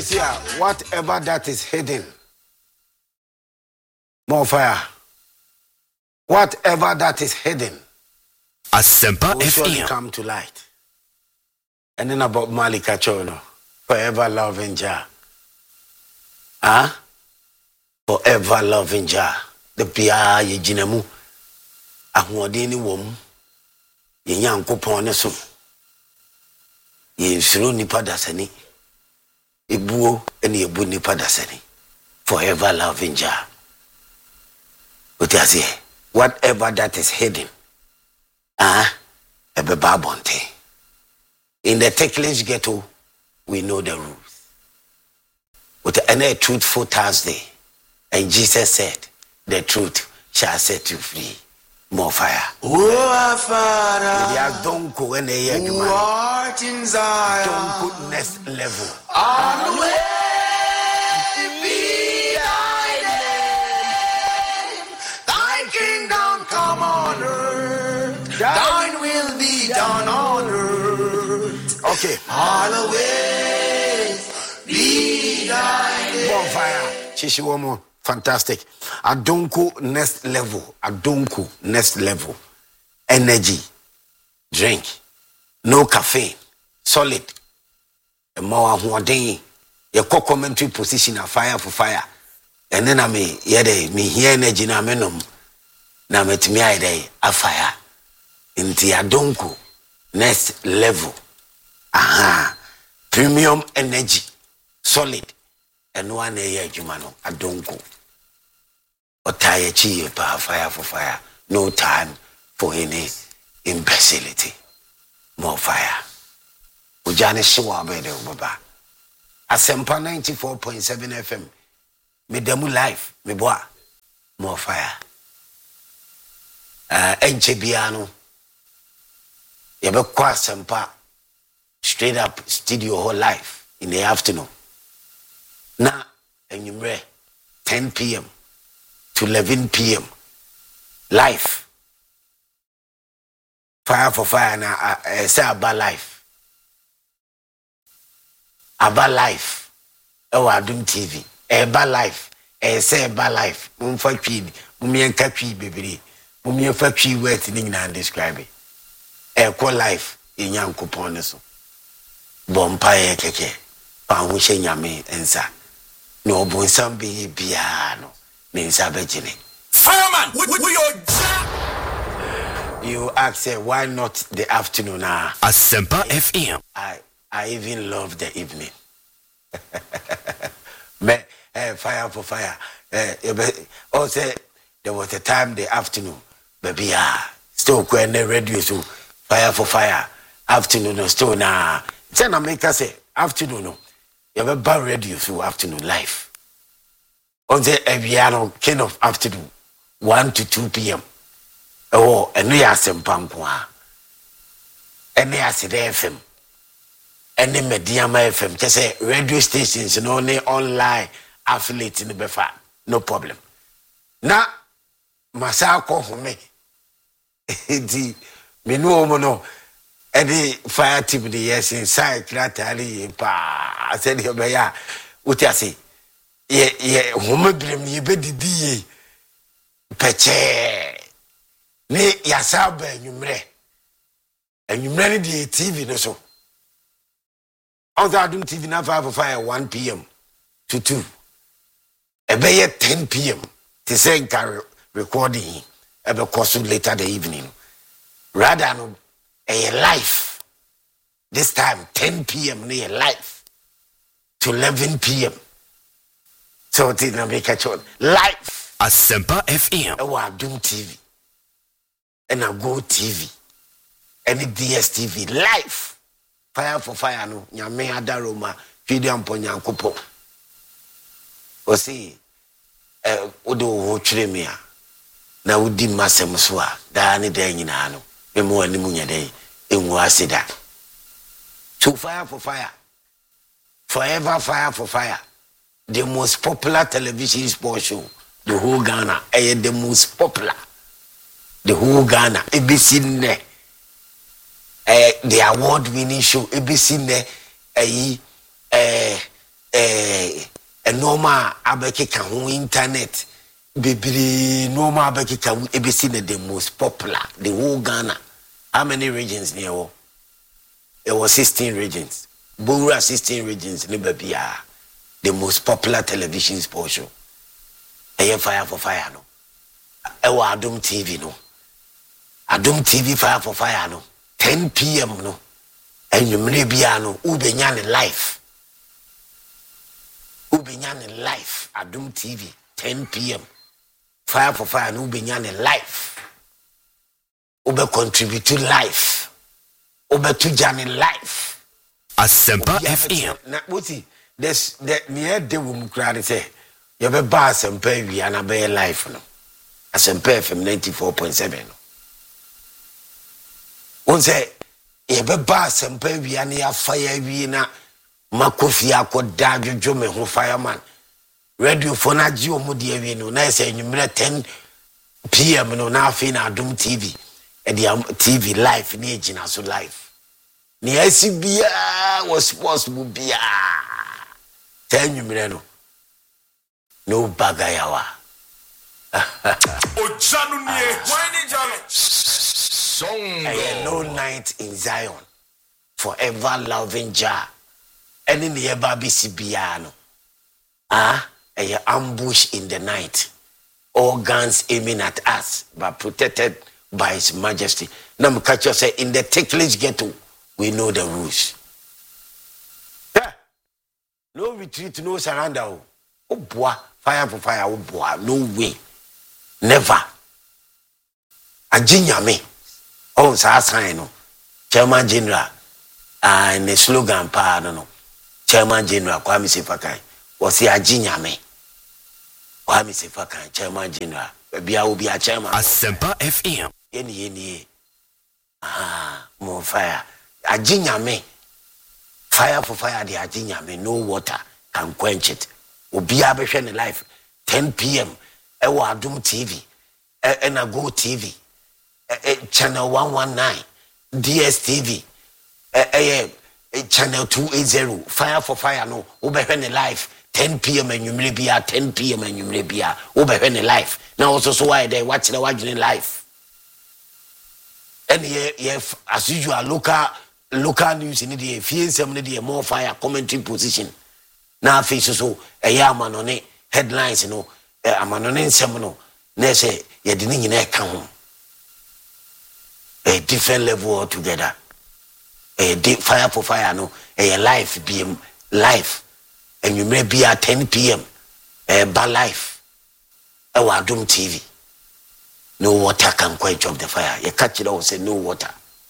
See, whatever that is hidden, more fire. Whatever that is hidden, Asempa will surely FM come to light. And then about Malika Chono, forever loving Jah. Forever loving Jah. The Pia Yejinamu. Ahwadini wom. Yenyanko poneso. Yensuru nipa dasani. Ibuo eni ebu nipa dasani. Forever loving Jah. What you say? Whatever that is hidden. Ebe babonte. In the Techless ghetto, we know the rules. With a truthful Thursday, and Jesus said, the truth shall set you free. More fire. Oh, Father, Don't go any who art in Zion, don't put next level. On the way be thy name. Thy kingdom come on earth. Thine will be done on earth. Okay. Always be thy name. More fire. Chishiwomo. Fantastic. Adonko next level. Adonko next level. Energy. Drink. No caffeine. Solid. A more one your commentary position of fire for fire. And then I mean, me here energy na menum. Na metimi ide a fire. Inti Adonko next level. Premium energy. Solid. And one year jumano Adonko. Otaya chi pa fire for fire. No time for any imbecility. More fire. Ujane shiwa bede ubaba. Asempa 94.7 FM. Me demu live. Me boa. More fire. Enche biano. Yebe kwa Asempa. Straight up studio whole life in the afternoon. Now, and you 10 p.m. to 11 p.m. Life. Fire for fire now. Say about life. About life. Oh, I do TV. About life. Say about life. Mumfa kid. Mumianka kid baby. Mumianfa kid wet in and describe it. Call life in young couponeso. Bompire keke. Pamushe nyame ensa. No bonsam be piano. Fireman, we are. You ask why not the afternoon? Asempa FM. I even love the evening. Fire for fire. Also, there was a time the afternoon, baby. Still going the radio so fire for fire. Afternoon still na. Then I make us say afternoon. You have a bar radio so afternoon life. On the Aviano kind of afternoon, 1 to 2 p.m. Oh, and we are some pampua. And they are FM. And the Mediama FM. Just say radio stations and only online affiliates in the Befa. No problem. Now, Masako for me. The Minu Mono. Any fire team the yes inside Kratali pa. I said, Yobaya, what I say. Ye homebrew ye bedidi peche ne yasaba enwumre ni di TV no so on that TV na 5 1 p.m. to 2 ebe 10 p.m. to say recording ebe course later the evening rather no a live this time 10 p.m. near live to 11 p.m. So it didn't make a choice. Life. Asempa FM. I Doom TV. And I Go TV. Any DSTV. Life. Fire for fire no. Nyame adaroma. Video ampo nyankopo. O see. Odo ho chire me a. Na udi masem so a. Da ne da nyina no. Me mo ani munya dai. Enwu asida. So fire for fire. Forever fire for fire. The most popular television sports show, the whole Ghana, the most popular, the whole Ghana, ABC ne, the award-winning show, ABC ne, normal abekeka ho internet bibiri normal abekeka ebesi the most popular the whole Ghana. How many regions near? It was 16 regions. Bura 16 regions ni babia. The most popular television sports show. Fire for Fire no. Ewa Adum TV no. Adum TV Fire for Fire no. 10 p.m. no. And you may be no. Ubenyane live. Ubenyane live. Adum TV 10 p.m. Fire for Fire no. Ubenyane live. Ube contribute to life. Ube to journey life. Asempa FM. Na woti there's the near the woman crowd say you be ba Asempa wi ana be life no. Asempa FM 94.7 no. Won say you be ba Asempa wi ana ya fire wi na makofi akoda dwodwo me ho fireman. Radio for na ji omudi wi no na say nwumre 10 p.m. no na afi na Adum TV. And the TV live in Ejina so live. Ni SBA was possible bia. Tell you Mireno. No bagayawa. Ojanu nie wani jalo. Song. No night in Zion. Forever loving Jah. Any near baby Sibiano. A ambush in the night. All guns aiming at us, but protected by His Majesty. Now, catch you say in the ticklish ghetto, we know the rules. Yeah. No retreat, no surrender. Oh boy, fire for fire, oh boy, no way. Never. Ajinya me. Oh, sign no. Chairman General. And the slogan pa no. Chairman General Kwame Sefakai. Was he Ajinya me? Kwame Sefakai, Chairman General. Maybe I will be a chairman. Asempa FM. Yeni. More fire. Ajinya me. Fire for fire, the ajinya me. No water can quench it. Obi abeshe ne life. 10 p.m. Ewa Adum TV. Go TV. Channel 119. DSTV. Channel 280. Fire for fire no. Obeshe ne life. 10 p.m. and you may be at 10 p.m. and you may be at Obeshe life. Now also so why they watch the watching life. And as usual, local news in the few more fire commentary position. Now face so a yaman on it, headlines, a man on it, seminal. They say, you didn't come a different level altogether. Fire for fire, no, a life be life, and you may be at 10 p.m. By life, Adum TV. No water can quench up the fire. You catch it all, say no water.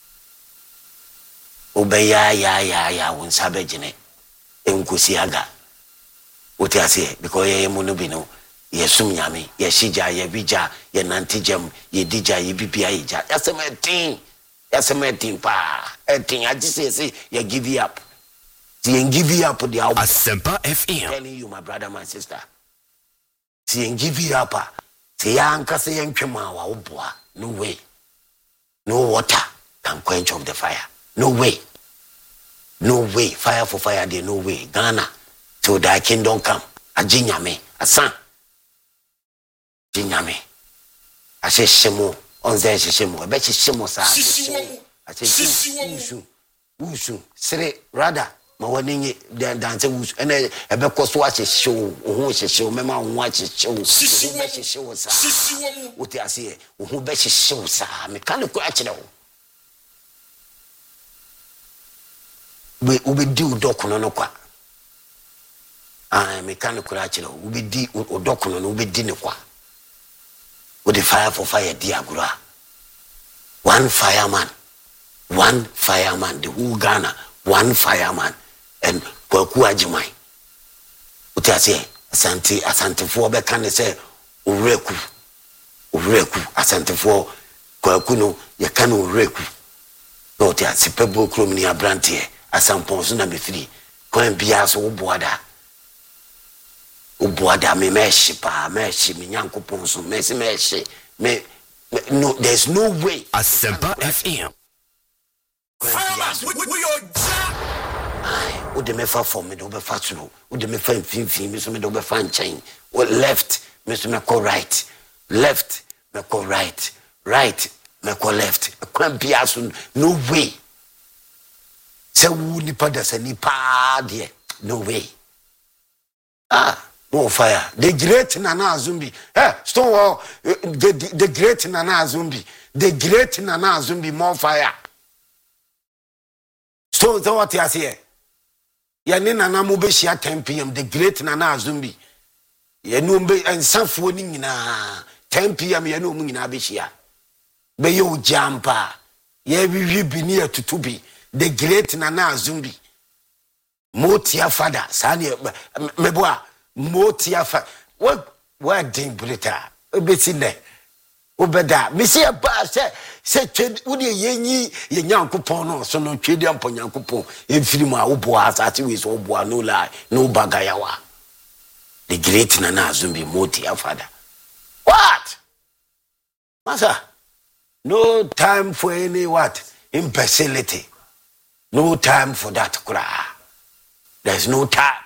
Obey ya, when sabajine. Enkusiaga. What I say, because ye monobino, ye sumyami, ye shija, ye bija, ye nantijem, ye dija, ye bibiaija. That's a thing, pa. A thing, I just say, ye give you up. See, and give you up the album. Asempa FM. Telling you, my brother, my sister. See, and give you up. Say yanka say yankwema wa no way. No water can quench up the fire. No way. No way. Fire for fire there, no way. Ghana till thy kingdom come. Ajinya me. Asan. Ajinya me. I say shemo. Onze shemo. Ebe shemo sa. I say wusu. Sere rather. Ma wani dance wusu ene ebe koso a show ohun show mema ohun a show show sa uti ase ohun be show sa me kan ko a kire wo we di udokuno no kwa me kan ko a kire wo be di udokuno no we di ne kwa wo the fire for fire di agura one fireman the whole Ghana one fireman and Kwaku Ajimai. What I say, Asante for be can say Ureku Asante for Kwakuno, ya can Ureku. No, they are Sipebo Cromnia Brantie, Asampons number 3. Coin Bias Ubuada me meshipa, meshi, minyanko ponso, meshi, no, there's no way. Asempa FM. wo de me fa from me do be fa suru wo de me fa mfimfin me so me do be fa nchen wo left me so me ko right left me ko right right me ko left kwan bia so no way se wu nipa da se nipa de no way no fire the great Nana Azumbi stone the great Nana Azumbi the great Nana Azumbi more fire so what you say ya ni Nana mo be shia 10 p.m. the great Nana Azumbi ya no be ensafo ni nyina 10 p.m. ya no mu nyina be shia be yo jampa ya wiwi bi ni atutubi the great Nana Azumbi motia father sani meboa motia fa what ding brita obeti ne obeda me se ba se twed wo de yenyi ye nyankopon no so no twedi ampo nyankopon emfiri mu a wo bo asati we so bo no lie no bagayawa the great Nana Azumbi motia father what masa no time for any what imbecility no time for that kura there's no time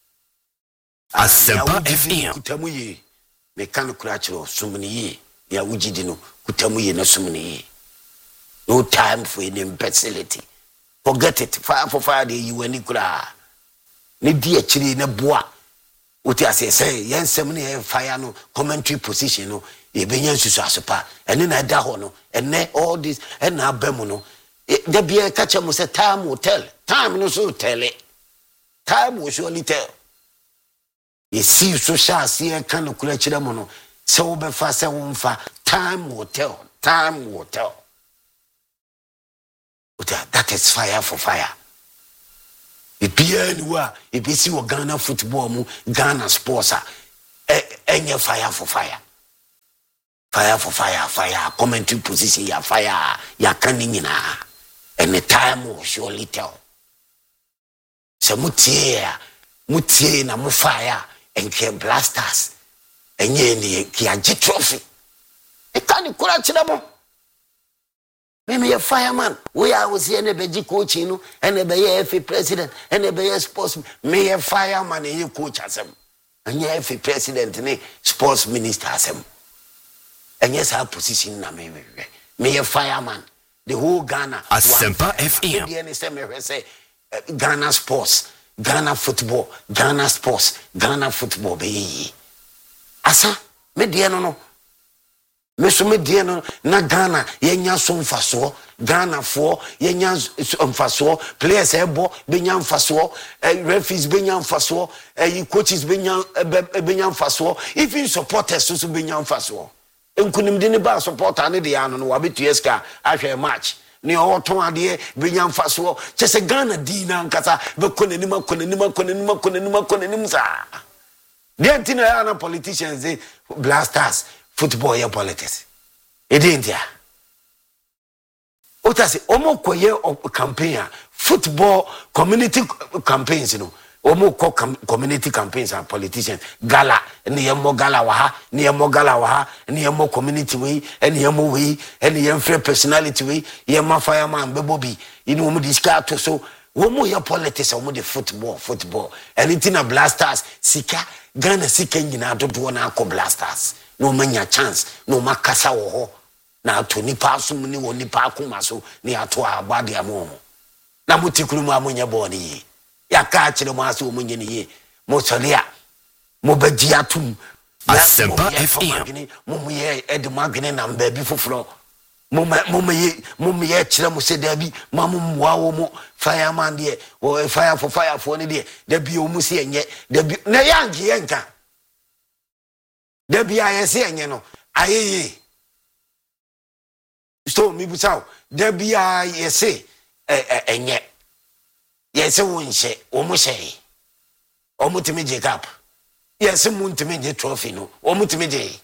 Asempa FM kutamuye me kan kura chiro sumniye ya wujidi no kutamuye na sumniye no time for any imbecility forget it fire for fire de you any kura ne di achiri na boa uti asese yensem ne fire no commentary position no e benya susu asopa ene na da ho no ene all this ene abemu no da bia ka chemu se time will tell time no so tell it time will surely tell you see social see kan no kula chira mo no se wo be fa se wo mfa time will tell that is fire for fire bia ni wa e be si wo Ghana football mu Ghana sports enye fire for fire commentary position ya fire ya kan nyina and the time will surely tell so mutie na mu fire and ke blasters enye ni ki age trophy e kan kura kira mo me fireman we are was here na beji coaching no and be FA president and be sports me fireman e coach asem enye FA president ni sports minister asem enye sa position na me fireman the whole Ghana Asempa FM Ghana sports Ghana football Ghana sports Ghana football be asa me de no me so me de no na Ghana yenya so mfaso Ghana for yenya mfaso players ebo benya mfaso referees benya mfaso coaches benya mfaso even supporters so benya mfaso enkunimde ne ba supporter ne de ano no wabetu eska ahwe match ne oton ade benya mfaso chese Ghana di na nkasa be konanim sa de antina ya na politicians dey blasters football ya politics edindia otase omokoye campaign football community campaigns no omoko community campaigns and politicians gala ne yemo gala wa ha ne yemo community we ne yemo we ne yem free personality we yema fireman bebobi inu omo diska to so womo ya politics omo de football anything na blasters sika Ghana sika nyina dodo na akọ blasters no manya chance no makasa wo ho na to nipa asum ni wo nipa akoma so ni ato agbade amo na mutikuru mu amonya boni ya ka chire mo aso mo nyene ye mo solia mo bagi atum Asempa FM mo ye edmo adwene na mba bi foforo mo ye chire mo se da bi mamwa wo mo fireman de o fire for ne de da bi o mu se enye da bi na yangi yenka da bi aye se enye no ayeye so mi busaw da bi aye se enye yes wonche omushe omutime Jacob yes muntime je trophy no omutime je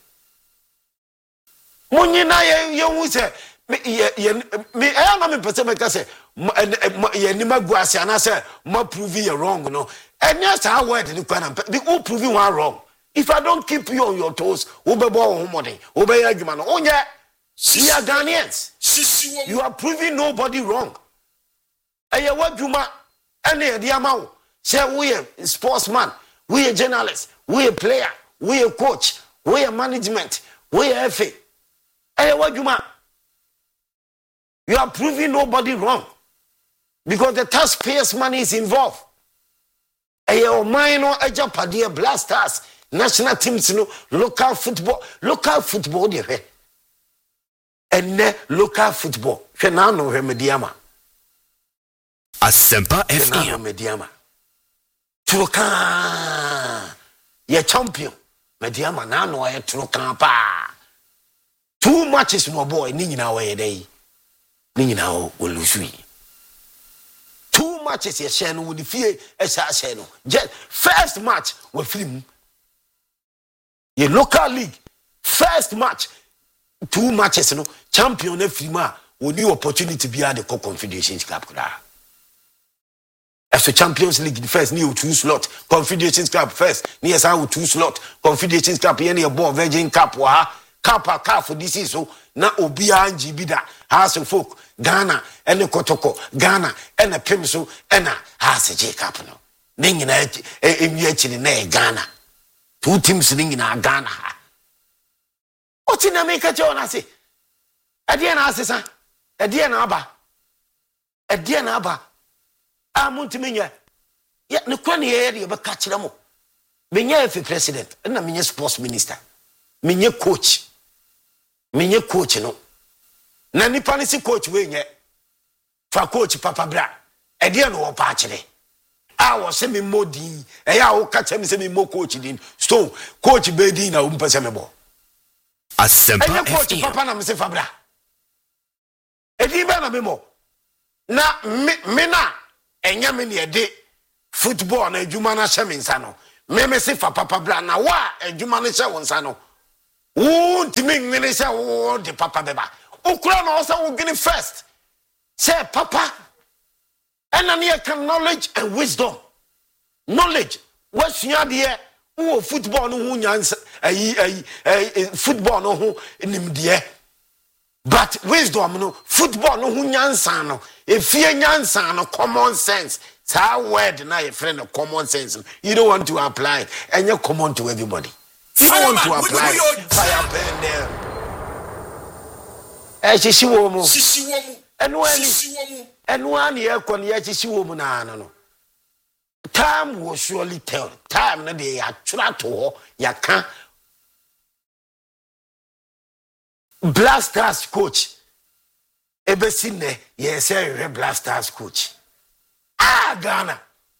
munyina ye hu se me na me pese me ka se ye ni maguase ana se ma prove you wrong no and yes how word ni kwa na be who prove you wrong if I don't keep you on your toes wo be bo ho modern wo be ya adwuma no onye we are Ghanaians you are proving nobody wrong eye wadwuma ene de amawo Say we a sportsman, we a journalist, we a player, we a coach, we a management, we a FA. Hey, what you man? You are proving nobody wrong because the taxpayers' money is involved. Hey, your minor Ejapadia Blasters, national teams, local football, dear. And local football. Fernando Remediama. Asempa FM. Mediama. Trokan. Ye champion. Mediama nano ye trokan pa. 2 matches no boy ni nyina wa ye dey. Ni nyina o olusui. 2 matches ye share no with the fie e sha share no. First match we film. Ye local league. First match 2 matches no champion e film we new opportunity be at the Confederations Cup kra. As a Champions League first new 2 slot, Confederations Cup first near sa 2 slot, Confederations Cup any a ball Virgin Cup wa cup for this is so na obia njibida house of folk Ghana and the Kotoko Ghana and the Pimso and a house J Cup no ning in a Ghana 2 teams ning in a Ghana. What's in America John I say Adiana Assisa Adiana Aba Amuntimenya yet no kwani area ba catch them. Menya if president and menya sports minister. Menya coach no. Na nipa ni si coach we nye. Fa coach Papa Bra. E de no pa akire. A wo se me modi. E ya wo catch me se me mo coach din. So coach be din na umpa se me bo. Asempa coach FM. Papa na me se Fabra. E di ba na me mo. Na me na enya me ne de football na adwuma na hye me nsa no me se fa Papa Bra na wa adwuma na hye wo nsa no wo ntimi ngene hye wo de Papa beba okura na osa wo gini first say Papa ena ne can knowledge and wisdom knowledge wasua de wo football no hu nyansa football no hu nimde but wisdom no football no hu nyansa no efie nyansa no common sense that word na your friend of common sense you don't want to apply and you common to everybody you don't want to apply fire burn them shishiwo mu enu ye kon ye shishiwo mu na no time will surely tell time na dey atwa to ho ya kan Blasters coach Ebesine yes a Blasters coach Ghana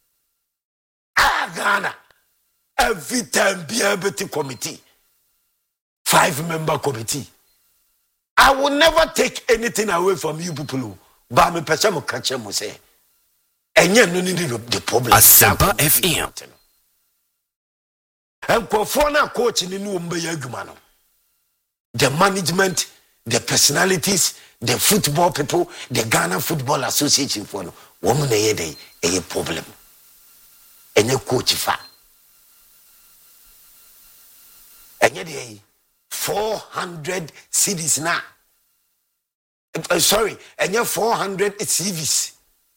every time be able to committee 5-member committee. I will never take anything away from you people but me pese mo kache mo say enye no need the problem Asempa FM. And for na coach ni no mbe ya adwuma no the management, the personalities, the football people, the Ghana Football Association for no woman a problem. And a coach fa. And yet 400 cities now. Sorry, and yet 400 CVs.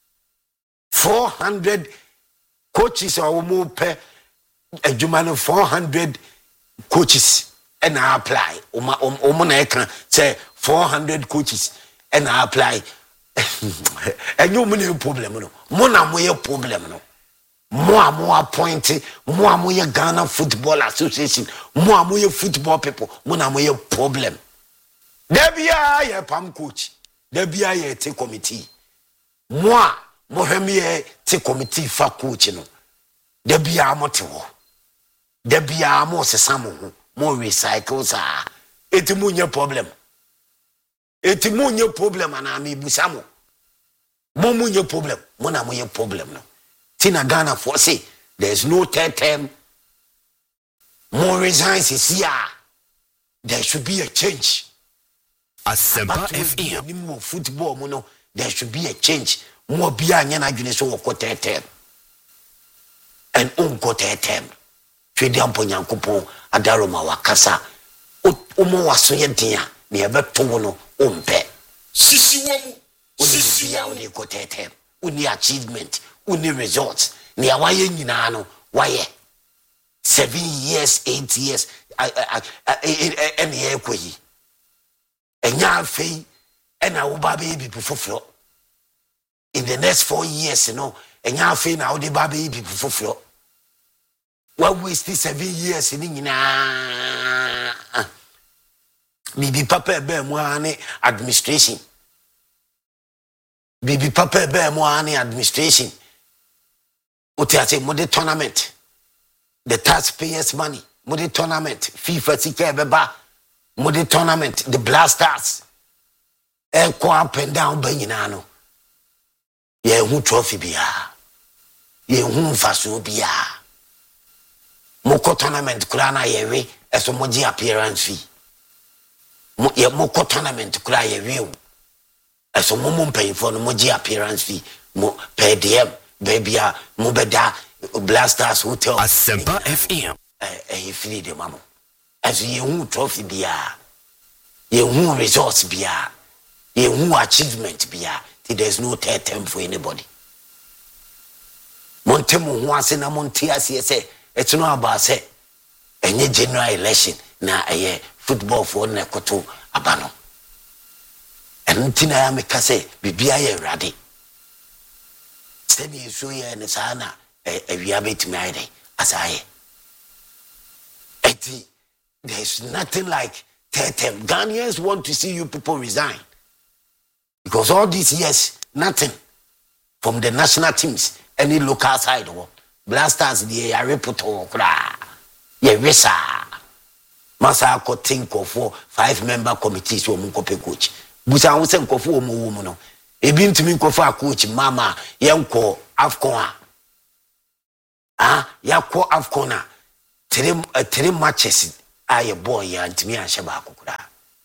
400 coaches or more per a Jumano 400 coaches. And I apply. I can say 400 coaches and I apply. And you money problem no. Mona moye problem no. More appointed, more Ghana Football Association, more football people, mona moye problem. There be a PAM coach. There be a take committee. More take committee for coach no. There be a motivo. There be a more sesamo. More recycles are etimunye problem and ami busamo momunye problem mona moye problem no tina Ghana for say there's no third term more resigns is here there should be a change Asempa FM more football no there should be a change more bia anya na adwene so woko third term and unko third term twedi amponyankopon adaroma wakasa omo waso ye dia me ebeto wo no ompe sisi wo mu uni ko tete uni achievement uni results Nia waye nyina no waye 7 years 8 years and ye kwoyi enya afei ena wo ba be bi foforo in the next 4 years no enya afei na wo de ba be bi foforo wa waste 7 years ni nyina bibi papa ebe mu ani administration bibi papa ebe mu ani administration otiate mo de tournament the taxpayers money mo de tournament FIFA sika beba mo de tournament the blasters go up and down ba nyina no ye hu trophy bia ye hu faso bia mo ko tournament kura na ye we eso mo gi appearance fee mo ko tournament kura ye we o eso mo pay for no mo gi appearance fee mo per diem baby mo beda blasters hotel Asempa FM free the mamo as ye hu trophy bia ye hu results bia ye hu achievement bia there's no third term for anybody montemu hu ase na monti ase say it's no about say any general election na football for na koto abano entina ya meka say bibia ye rade steady so ye ne sana awia betimi ayde asaye there's nothing like third term. Ghanaians want to see you people resign because all these years nothing from the national teams any local side blasters the reputo kra ye wesa masa ko think of 5-member committees wo mun kope coach busa wo se nkofo wo mu no ebi ntimi nkofo a coach mama yenko afcon yakọ afcon 3 matches aye boy ya ntimi anhye ba akokura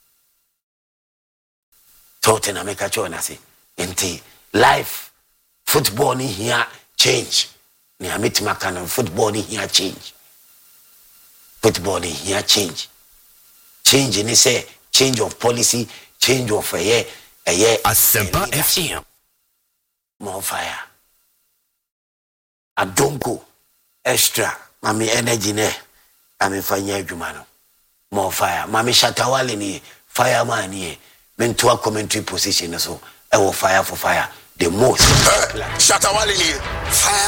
Tottenham make a choice na say enti life football ni here change ni ametima kan football ni here change football ni here change ni say change of policy change of Asempa FM more fire adongo extra mami energy ne amefanya adwuma no more fire mami Shatawale ni fireman ni mentua commentary position so fire for fire the most Shatawale ni fire